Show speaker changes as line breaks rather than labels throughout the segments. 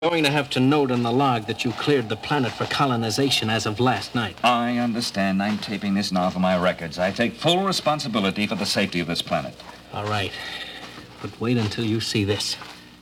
Going to have to note in the log that you cleared the planet for colonization as of last night.
I understand. I'm taping this now for my records. I take full responsibility for the safety of this planet.
All right. But wait until you see this.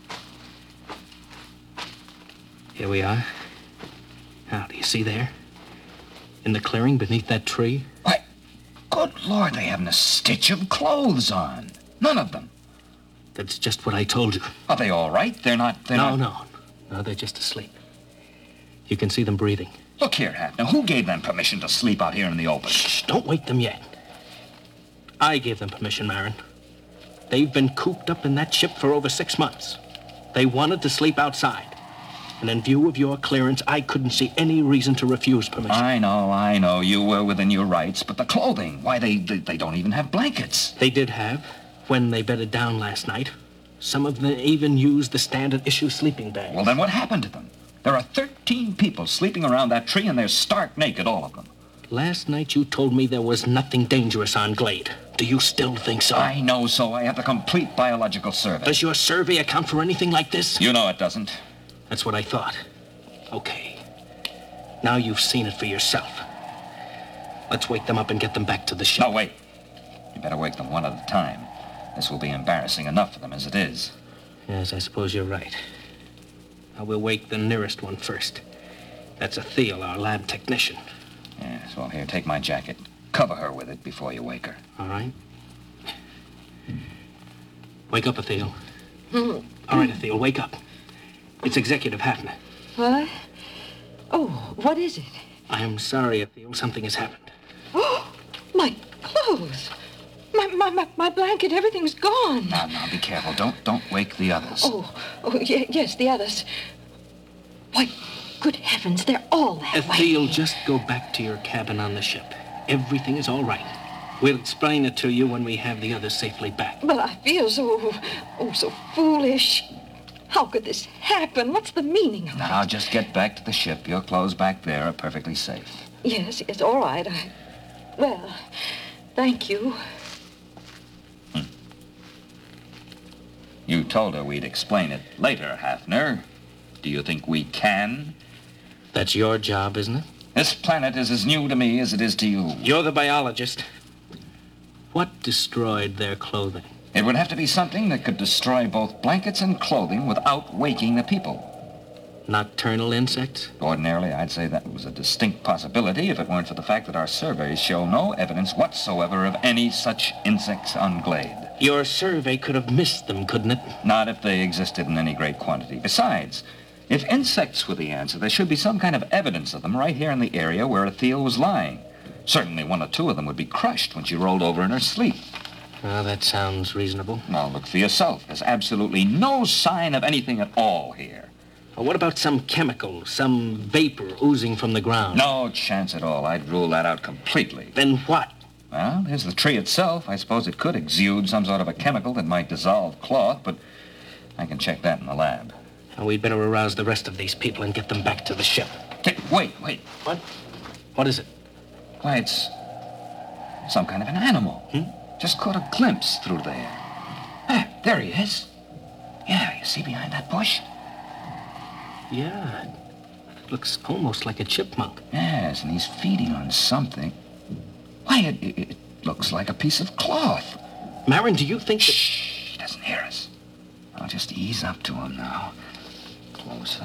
Here we are. Now, do you see there? In the clearing beneath that tree?
Why, good Lord, they haven't a stitch of clothes on. None of them.
That's just what I told you.
Are they all right? They're not...
No, they're just asleep. You can see them breathing.
Look here, Hafner. Who gave them permission to sleep out here in the open?
Shh, don't wake them yet. I gave them permission, Marin. They've been cooped up in that ship for over 6 months. They wanted to sleep outside. And in view of your clearance, I couldn't see any reason to refuse permission.
I know. You were within your rights. But the clothing, why, they don't even have blankets.
They did have, when they bedded down last night. Some of them even used the standard issue sleeping bags.
Well, then what happened to them? There are 13 people sleeping around that tree, and they're stark naked, all of them.
Last night you told me there was nothing dangerous on Glade. Do you still think so?
I know so. I have the complete biological survey.
Does your survey account for anything like this?
You know it doesn't.
That's what I thought. Okay. Now you've seen it for yourself. Let's wake them up and get them back to the ship.
No, wait. You better wake them one at a time. This will be embarrassing enough for them as it is.
Yes, I suppose you're right. I will wake the nearest one first. That's Athel, our lab technician.
Yes, well, here, take my jacket. Cover her with it before you wake her.
All right. Wake up, Athel. All right, Athel, wake up. It's Executive Hafner.
What? Oh, what is it?
I am sorry, Athel. Something has happened.
Oh, my clothes. My blanket, everything's gone.
Now, be careful. Don't wake the others.
Yes, the others. Why, good heavens, they're all that way.
Athel, just go back to your cabin on the ship. Everything is all right. We'll explain it to you when we have the others safely back.
But I feel so foolish. How could this happen? What's the meaning of it?
Now, just get back to the ship. Your clothes back there are perfectly safe.
Yes, all right. Well, thank you.
You told her we'd explain it later, Hafner. Do you think we can?
That's your job, isn't it?
This planet is as new to me as it is to you.
You're the biologist. What destroyed their clothing?
It would have to be something that could destroy both blankets and clothing without waking the people.
Nocturnal insects?
Ordinarily, I'd say that was a distinct possibility if it weren't for the fact that our surveys show no evidence whatsoever of any such insects on Glade.
Your survey could have missed them, couldn't it?
Not if they existed in any great quantity. Besides, if insects were the answer, there should be some kind of evidence of them right here in the area where Athel was lying. Certainly one or two of them would be crushed when she rolled over in her sleep.
Well, that sounds reasonable.
Now, look for yourself. There's absolutely no sign of anything at all here.
Well, what about some chemical, some vapor oozing from the ground?
No chance at all. I'd rule that out completely.
Then what?
Well, there's the tree itself. I suppose it could exude some sort of a chemical that might dissolve cloth, but I can check that in the lab.
Well, we'd better arouse the rest of these people and get them back to the ship.
Wait.
What? What is it?
Why, it's some kind of an animal. Just caught a glimpse through there. There he is. Yeah, you see behind that bush?
Yeah, it looks almost like a chipmunk.
Yes, and he's feeding on something. Why, it looks like a piece of cloth.
Marin, do you think that...
Shh, he doesn't hear us. I'll just ease up to him now. Closer.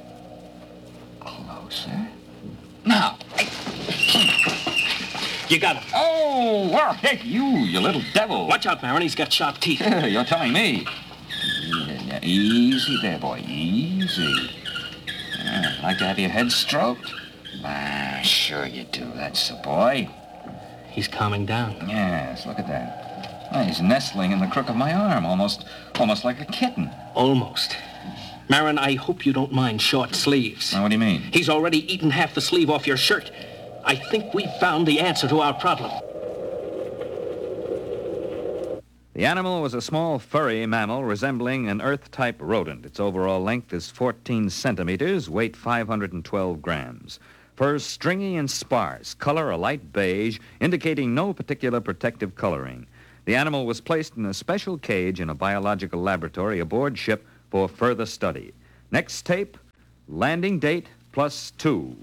Now.
You got him.
Oh, well, heck, you little devil.
Watch out, Marin. He's got sharp teeth.
You're telling me. Yeah, easy there, boy. Easy. Like to have your head stroked? Sure you do. That's the boy.
He's calming down.
Yes, look at that. Well, he's nestling in the crook of my arm, almost like a kitten.
Almost. Marin, I hope you don't mind short sleeves.
Now, what do you mean?
He's already eaten half the sleeve off your shirt. I think we've found the answer to our problem.
The animal was a small, furry mammal resembling an Earth-type rodent. Its overall length is 14 centimeters, weight 512 grams. Fur stringy and sparse, color a light beige, indicating no particular protective coloring. The animal was placed in a special cage in a biological laboratory aboard ship for further study. Next tape, landing date +2.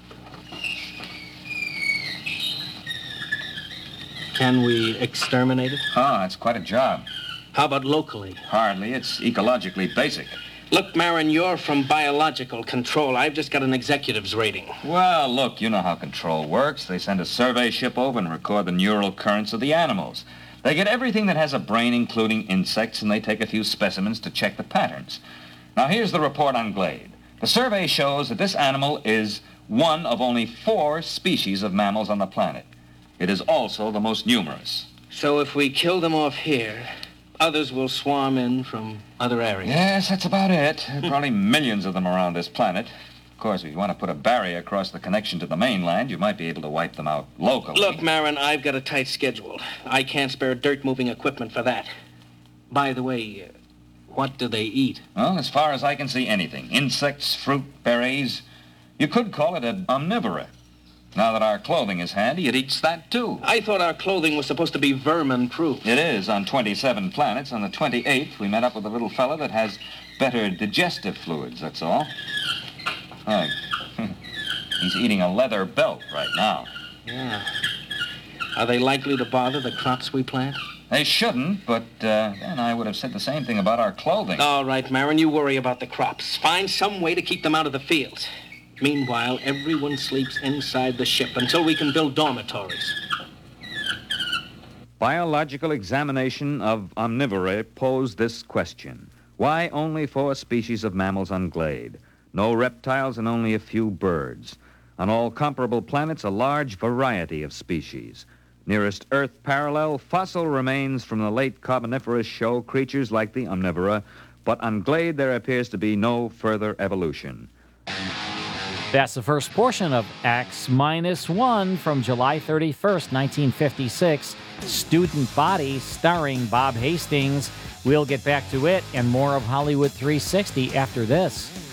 Can we exterminate it?
Oh, it's quite a job.
How about locally?
Hardly. It's ecologically basic.
Look, Marin, you're from biological control. I've just got an executive's rating.
Well, look, you know how control works. They send a survey ship over and record the neural currents of the animals. They get everything that has a brain, including insects, and they take a few specimens to check the patterns. Now, here's the report on Glade. The survey shows that this animal is one of only 4 species of mammals on the planet. It is also the most numerous.
So if we kill them off here, others will swarm in from other areas.
Yes, that's about it. There are probably millions of them around this planet. Of course, if you want to put a barrier across the connection to the mainland, you might be able to wipe them out locally.
Look, Marin, I've got a tight schedule. I can't spare dirt-moving equipment for that. By the way, what do they eat?
Well, as far as I can see, anything. Insects, fruit, berries. You could call it an omnivora. Now that our clothing is handy, it eats that too.
I thought our clothing was supposed to be vermin-proof.
It is on 27 planets. On the 28th, we met up with a little fella that has better digestive fluids, that's all. Look, he's eating a leather belt right now.
Yeah. Are they likely to bother the crops we plant?
They shouldn't, but then I would have said the same thing about our clothing.
All right, Marin, you worry about the crops. Find some way to keep them out of the fields. Meanwhile, everyone sleeps inside the ship until we can build dormitories.
Biological examination of omnivora posed this question. Why only 4 species of mammals on Glade? No reptiles and only a few birds. On all comparable planets, a large variety of species. Nearest Earth parallel, fossil remains from the late Carboniferous show creatures like the omnivora, but on Glade there appears to be no further evolution.
That's the first portion of X-1 from July 31st, 1956, Student Body, starring Bob Hastings. We'll get back to it and more of Hollywood 360 after this.